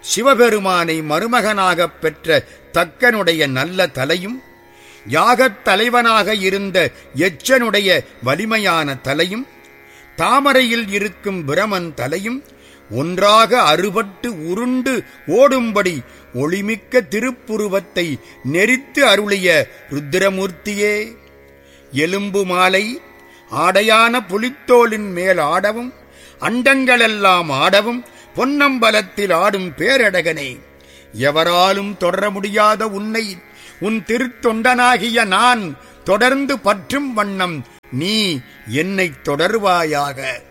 சிவபெருமானை மருமகனாகப் பெற்ற தக்கனுடைய நல்ல தலையும், யாகத் தலைவனாக இருந்த எச்சனுடைய வலிமையான தலையும், தாமரையில் இருக்கும் பிரமன் தலையும் ஒன்றாக அறுபட்டு உருண்டு ஓடும்படி ஒளிமிக்க திருப்புருவத்தை நெரித்து அருளிய ருத்திரமூர்த்தியே, எலும்பு மாலை ஆடையான புலித்தோலின் மேல் ஆடவும், அண்டங்களெல்லாம் ஆடவும் பொன்னம்பலத்தில் ஆடும் பேரழகனே, எவராலும் தொடர முடியாத உன்னை உன் திருத்தொண்டனாகிய நான் தொடர்ந்து பற்றும் வண்ணம் நீ என்னைத் தொடர்வாயாக.